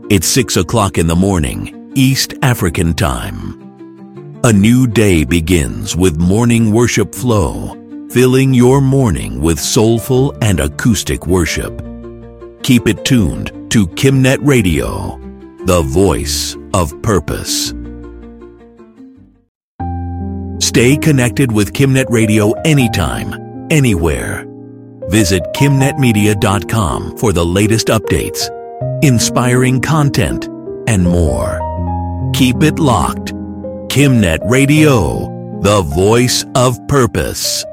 It's 6 o'clock in the morning, East African time. A new day begins with morning worship flow, filling your morning with soulful and acoustic worship. Keep it tuned to Kimnet Radio, the voice of purpose. Stay connected with Kimnet Radio anytime, anywhere. Visit KimnetMedia.com for the latest updates, inspiring content, and more. Keep it locked. Kimnet Radio, the voice of purpose.